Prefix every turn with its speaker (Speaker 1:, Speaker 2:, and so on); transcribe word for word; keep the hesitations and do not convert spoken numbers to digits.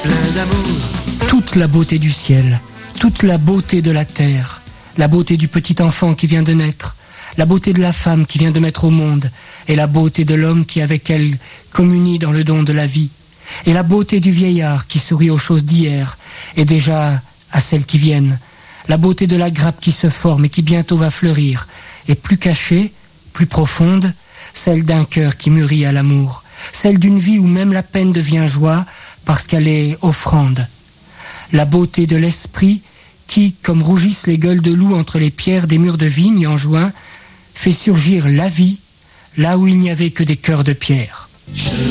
Speaker 1: plein d'amour.
Speaker 2: Toute la beauté du ciel, toute la beauté de la terre, la beauté du petit enfant qui vient de naître, la beauté de la femme qui vient de mettre au monde, et la beauté de l'homme qui avec elle communie dans le don de la vie, et la beauté du vieillard qui sourit aux choses d'hier, et déjà à celles qui viennent, la beauté de la grappe qui se forme et qui bientôt va fleurir, et plus cachée, plus profonde, celle d'un cœur qui mûrit à l'amour, celle d'une vie où même la peine devient joie parce qu'elle est offrande. La beauté de l'esprit qui, comme rougissent les gueules de loup entre les pierres des murs de vigne en juin, fait surgir la vie là où il n'y avait que des cœurs de pierre.
Speaker 1: Je